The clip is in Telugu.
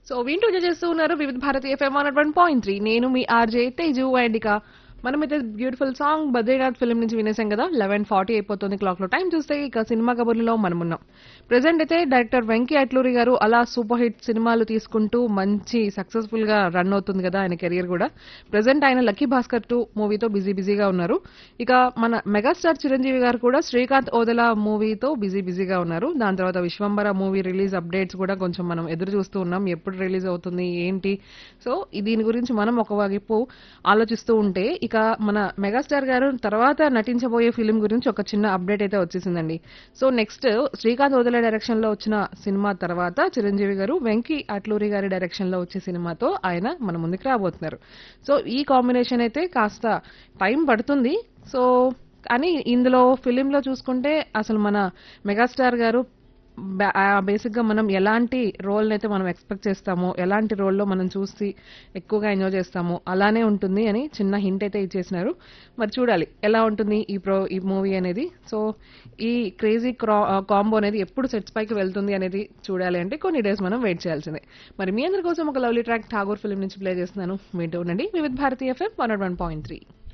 సో వింటూ ఎంజాయ్ చేస్తూ ఉన్నారు వివిధ భారతి ఎఫ్ఎం 101.3. నేను మీ ఆర్జే తేజు అండ్ ఇక మనమైతే బ్యూటిఫుల్ సాంగ్ బద్రీనాథ్ ఫిల్మ్ నుంచి వినేసాం కదా. 11:40 అయిపోతుంది క్లాక్ లో. టైం చూస్తే ఇక సినిమా కబుర్లలో మనం ఉన్నాం. ప్రెసెంట్ అయితే డైరెక్టర్ వెంకీ అట్లూరి గారు అలా సూపర్ హిట్ సినిమాలు తీసుకుంటూ మంచి సక్సెస్ఫుల్ గా రన్ అవుతుంది కదా ఆయన కెరియర్ కూడా. ప్రెసెంట్ ఆయన లక్కీ భాస్కర్ 2 మూవీతో బిజీగా ఉన్నారు. ఇక మన మెగాస్టార్ చిరంజీవి గారు కూడా శ్రీకాంత్ ఓదెలా మూవీతో బిజీగా ఉన్నారు. దాని తర్వాత విశ్వంబర మూవీ రిలీజ్ అప్డేట్స్ కూడా కొంచెం మనం ఎదురు చూస్తూ ఉన్నాం, ఎప్పుడు రిలీజ్ అవుతుంది ఏంటి. సో దీని గురించి మనం ఒకవైపు ఆలోచిస్తూ ఉంటే ఇక మన మెగాస్టార్ గారు తర్వాత నటించబోయే ఫిలిం గురించి ఒక చిన్న అప్డేట్ అయితే వచ్చేసిందండి. So next Srikanth Odela direction లో వచ్చిన సినిమా తర్వాత చిరంజీవి గారు వెంకీ అట్లూరి గారి డైరెక్షన్ లో వచ్చే సినిమాతో ఆయన మన ముందుకు రాబోతున్నారు. సో ఈ కాంబినేషన్ అయితే కాస్త టైం పడుతుంది. సో కానీ ఇందులో ఫిలింలో చూసుకుంటే అసలు మన మెగాస్టార్ గారు బేసిక్ గా మనం ఎలాంటి రోల్ అయితే మనం ఎక్స్పెక్ట్ చేస్తామో, ఎలాంటి రోల్లో మనం చూసి ఎక్కువగా ఎంజాయ్ చేస్తామో అలానే ఉంటుంది అని చిన్న హింట్ అయితే ఇచ్చేసినారు. మరి చూడాలి ఎలా ఉంటుంది ఈ మూవీ అనేది. సో ఈ క్రేజీ కాంబో అనేది ఎప్పుడు సెట్స్ పైకి వెళ్తుంది అనేది చూడాలి అంటే కొన్ని డేస్ మనం వెయిట్ చేయాల్సిందే. మరి మీ అందరి కోసం ఒక లవ్లీ ట్రాక్ ఠాగూర్ ఫిల్మ్ నుంచి ప్లే చేస్తున్నాను. వింటూ ఉండండి వివిధ భారతి ఎఫ్ఎం 101.3.